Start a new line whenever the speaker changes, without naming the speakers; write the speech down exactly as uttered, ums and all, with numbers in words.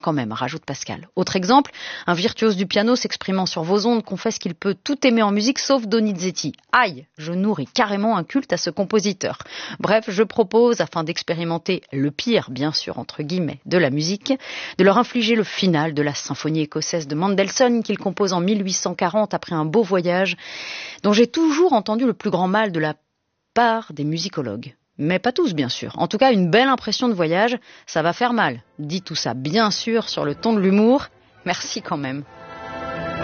quand même, rajoute Pascal. Autre exemple, un virtuose du piano s'exprimant sur vos ondes confesse qu'il peut tout aimer en musique sauf Donizetti. Aïe, je nourris carrément un culte à ce compositeur. Bref, je propose, afin d'expérimenter le pire, bien sûr, entre guillemets, de la musique, de leur infliger le final de la symphonie écossaise de Mendelssohn qu'il compose en mille huit cent quarante après un beau voyage, dont j'ai toujours entendu le plus grand mal de la part des musicologues. Mais pas tous, bien sûr. En tout cas, une belle impression de voyage, ça va faire mal. Dit tout ça, bien sûr, sur le ton de l'humour. Merci quand même.